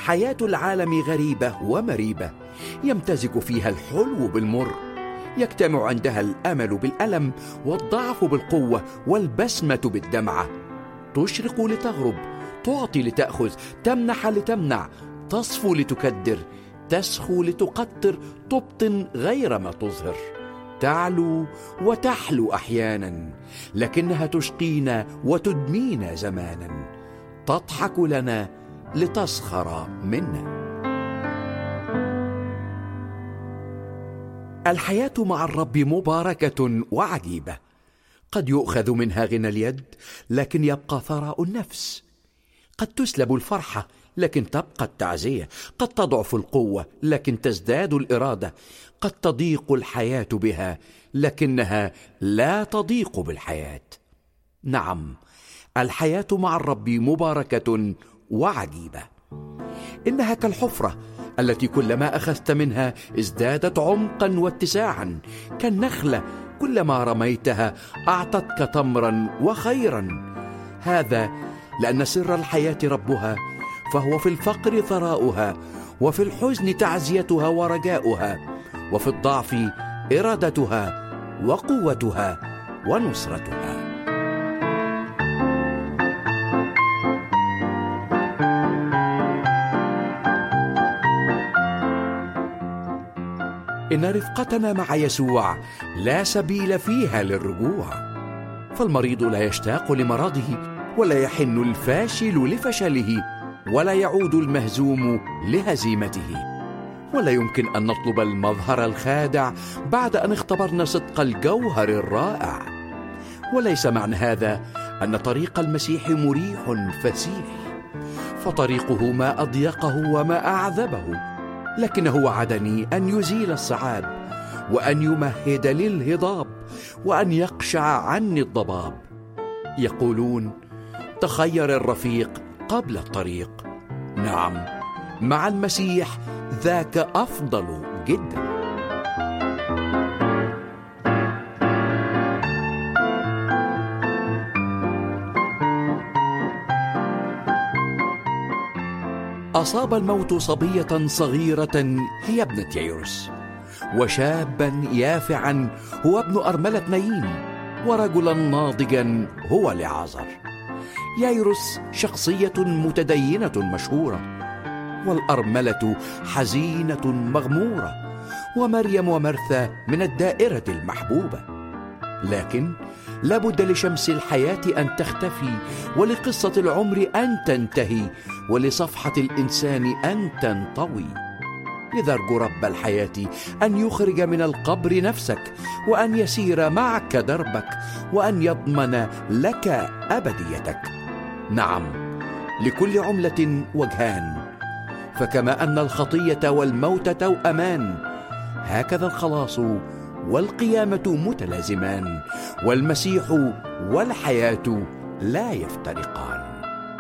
حياة العالم غريبة ومريبة، يمتزج فيها الحلو بالمر، يجتمع عندها الأمل بالألم والضعف بالقوة والبسمة بالدمعة. تشرق لتغرب، تعطي لتأخذ، تمنح لتمنع، تصفو لتكدر، تسخو لتقطر، تبطن غير ما تظهر، تعلو وتحلو أحيانا، لكنها تشقينا وتدمينا زمانا، تضحك لنا لتسخر منا. الحياة مع الرب مباركة وعجيبة، قد يؤخذ منها غنى اليد لكن يبقى ثراء النفس، قد تسلب الفرحة لكن تبقى التعزية، قد تضعف القوة لكن تزداد الإرادة، قد تضيق الحياة بها لكنها لا تضيق بالحياة. نعم، الحياة مع الرب مباركة وعجيبة. إنها كالحفرة التي كلما أخذت منها ازدادت عمقا واتساعا، كالنخلة كلما رميتها أعطتك تمرا وخيرا. هذا لأن سر الحياة ربها، فهو في الفقر ثراؤها، وفي الحزن تعزيتها ورجاؤها، وفي الضعف إرادتها وقوتها ونصرتها. إن رفقتنا مع يسوع لا سبيل فيها للرجوع، فالمريض لا يشتاق لمرضه، ولا يحن الفاشل لفشله، ولا يعود المهزوم لهزيمته. ولا يمكن أن نطلب المظهر الخادع بعد أن اختبرنا صدق الجوهر الرائع. وليس معنى هذا أن طريق المسيح مريح فسيح، فطريقه ما أضيقه وما أعذبه، لكنه وعدني أن يزيل الصعاب، وأن يمهد للهضاب، وأن يقشع عني الضباب. يقولون تخير الرفيق قبل الطريق. نعم، مع المسيح ذاك أفضل جدا. أصاب الموت صبية صغيرة هي ابنة يايروس، وشابا يافعا هو ابن أرملة نايين، ورجلا ناضجا هو لعازر. يايروس شخصية متدينة مشهورة، والأرملة حزينة مغمورة، ومريم ومرثا من الدائرة المحبوبة. لكن لابد لشمس الحياة أن تختفي، ولقصة العمر أن تنتهي، ولصفحة الإنسان أن تنطوي. لذا ارجو رب الحياة أن يخرج من القبر نفسك، وأن يسير معك دربك، وأن يضمن لك أبديتك. نعم، لكل عملة وجهان، فكما أن الخطية والموت توأمان، هكذا الخلاص والقيامة متلازمان، والمسيح والحياة لا يفترقان.